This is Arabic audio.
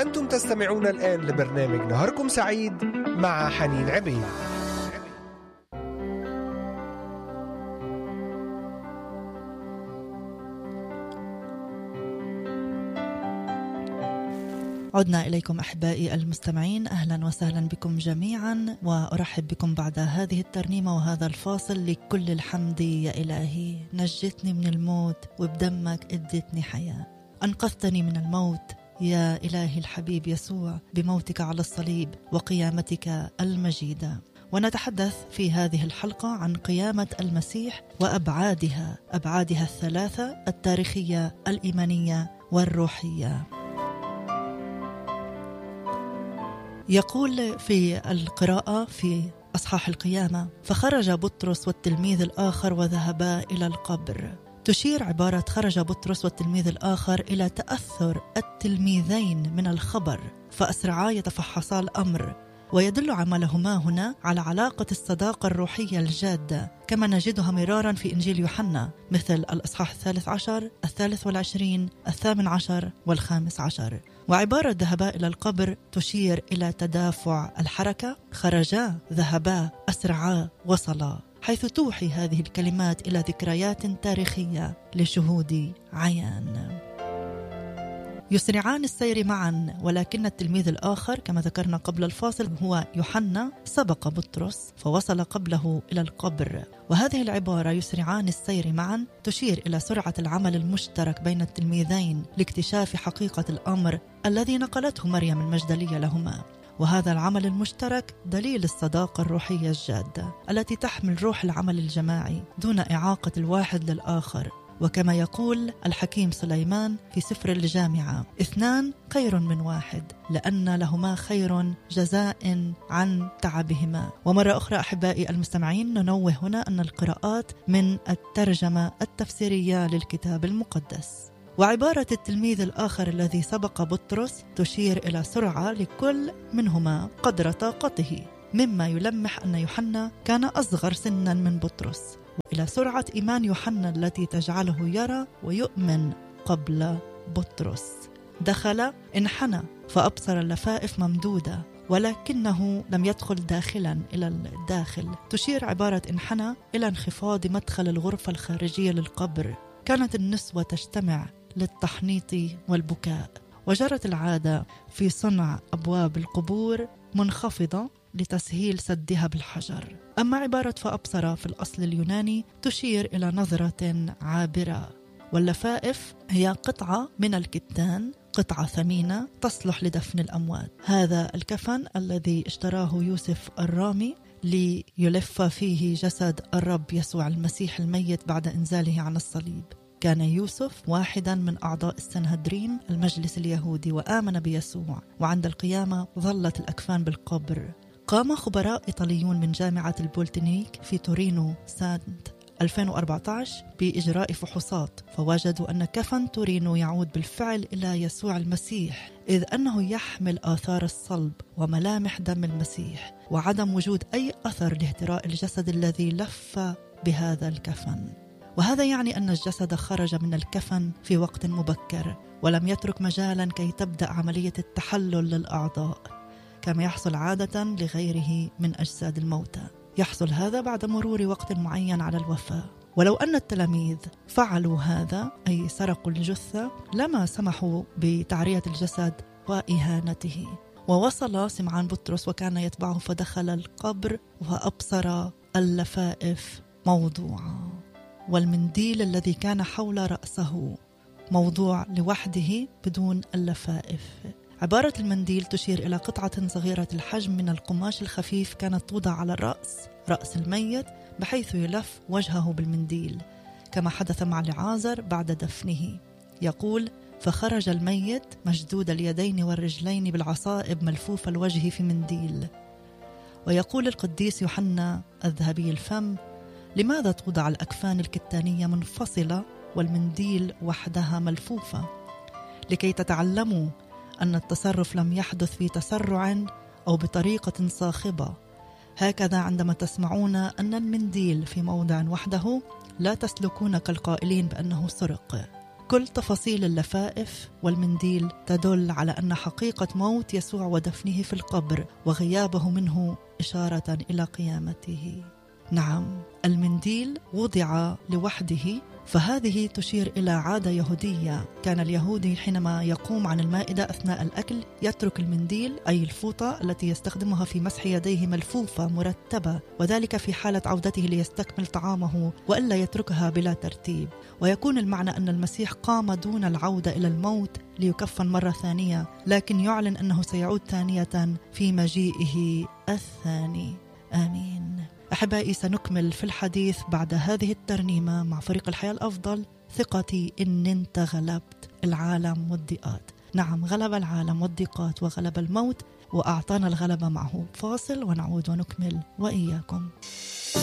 أنتم تستمعون الآن لبرنامج نهاركم سعيد مع حنين عبيد. عدنا إليكم أحبائي المستمعين، أهلا وسهلا بكم جميعا، وأرحب بكم بعد هذه الترنيمة وهذا الفاصل. لكل الحمد يا إلهي، نجتني من الموت وبدمك اديتني حياة. أنقذتني من الموت يا إلهي الحبيب يسوع بموتك على الصليب وقيامتك المجيدة. ونتحدث في هذه الحلقة عن قيامة المسيح وأبعادها الثلاثة: التاريخية، الإيمانية، والروحية. يقول في القراءة في أصحاح القيامة: فخرج بطرس والتلميذ الآخر وذهبا إلى القبر. تشير عبارة خرج بطرس والتلميذ الآخر إلى تأثر التلميذين من الخبر، فأسرعا يتفحصا الأمر، ويدل عملهما هنا على علاقة الصداقة الروحية الجادة كما نجدها مرارا في إنجيل يوحنا، مثل الأصحاح 13، 23، 18 و15. وعبارة ذهبا إلى القبر تشير إلى تدافع الحركة: خرجا، ذهبا، أسرعا، وصلا، حيث توحي هذه الكلمات إلى ذكريات تاريخية لشهود عيان. يسرعان السير معا، ولكن التلميذ الآخر كما ذكرنا قبل الفاصل هو يوحنا سبق بطرس فوصل قبله إلى القبر. وهذه العبارة يسرعان السير معا تشير إلى سرعة العمل المشترك بين التلميذين لاكتشاف حقيقة الأمر الذي نقلته مريم المجدلية لهما. وهذا العمل المشترك دليل الصداقة الروحية الجادة التي تحمل روح العمل الجماعي دون إعاقة الواحد للآخر. وكما يقول الحكيم سليمان في سفر الجامعة: 2 خير من 1، لأن لهما خير جزاء عن تعبهما. ومرة أخرى أحبائي المستمعين، ننوه هنا أن القراءات من الترجمة التفسيرية للكتاب المقدس. وعبارة التلميذ الآخر الذي سبق بطرس تشير إلى سرعة لكل منهما قدر طاقته، مما يلمح أن يوحنا كان أصغر سنا من بطرس، وإلى سرعة إيمان يوحنا التي تجعله يرى ويؤمن قبل بطرس. دخل، انحنى فأبصر اللفائف ممدودة، ولكنه لم يدخل داخلا إلى الداخل. تشير عبارة انحنى إلى انخفاض مدخل الغرفة الخارجية للقبر. كانت النسوة تجتمع للتحنيط والبكاء، وجرت العادة في صنع أبواب القبور منخفضة لتسهيل سدها بالحجر. أما عبارة فأبصر في الأصل اليوناني تشير إلى نظرة عابرة. واللفائف هي قطعة من الكتان، قطعة ثمينة تصلح لدفن الأموات. هذا الكفن الذي اشتراه يوسف الرامي ليلف فيه جسد الرب يسوع المسيح الميت بعد إنزاله عن الصليب. كان يوسف واحدا من أعضاء السنهدرين المجلس اليهودي، وآمن بيسوع، وعند القيامة ظلت الأكفان بالقبر. قام خبراء إيطاليون من جامعة البولتنيك في تورينو سنة 2014 بإجراء فحوصات، فوجدوا أن كفن تورينو يعود بالفعل إلى يسوع المسيح، إذ أنه يحمل آثار الصلب وملامح دم المسيح، وعدم وجود أي أثر لاهتراء الجسد الذي لف بهذا الكفن. وهذا يعني أن الجسد خرج من الكفن في وقت مبكر، ولم يترك مجالا كي تبدأ عملية التحلل للأعضاء كما يحصل عادة لغيره من أجساد الموتى. يحصل هذا بعد مرور وقت معين على الوفاة. ولو أن التلاميذ فعلوا هذا، أي سرقوا الجثة، لما سمحوا بتعرية الجسد وإهانته. ووصل سمعان بطرس وكان يتبعه فدخل القبر وأبصر اللفائف موضوعة، والمنديل الذي كان حول رأسه موضوع لوحده بدون اللفائف. عبارة المنديل تشير إلى قطعة صغيرة الحجم من القماش الخفيف كانت توضع على رأس الميت بحيث يلف وجهه بالمنديل، كما حدث مع لعازر بعد دفنه. يقول: فخرج الميت مشدود اليدين والرجلين بالعصائب ملفوف الوجه في منديل. ويقول القديس يوحنا الذهبي الفم: لماذا توضع الأكفان الكتانية منفصلة والمنديل وحدها ملفوفة؟ لكي تتعلموا أن التصرف لم يحدث في تسرع أو بطريقة صاخبة. هكذا عندما تسمعون أن المنديل في موضع وحده لا تسلكون كالقائلين بأنه سرق. بكل تفاصيل اللفائف، والمنديل تدل على أن حقيقة موت يسوع ودفنه في القبر وغيابه منه إشارة إلى قيامته. نعم، المنديل وضع لوحده، فهذه تشير إلى عادة يهودية. كان اليهودي حينما يقوم عن المائدة أثناء الأكل يترك المنديل، أي الفوطة التي يستخدمها في مسح يديه، ملفوفة مرتبة، وذلك في حالة عودته ليستكمل طعامه، وإلا يتركها بلا ترتيب. ويكون المعنى أن المسيح قام دون العودة إلى الموت ليكفن مرة ثانية، لكن يعلن أنه سيعود ثانية في مجيئه الثاني. آمين. أحبائي، سنكمل في الحديث بعد هذه الترنيمة مع فريق الحياة الأفضل. ثقتي إن أنت غلبت العالم والضيقات. نعم، غلب العالم والضيقات وغلب الموت وأعطانا الغلبة معه. فاصل ونعود ونكمل وإياكم.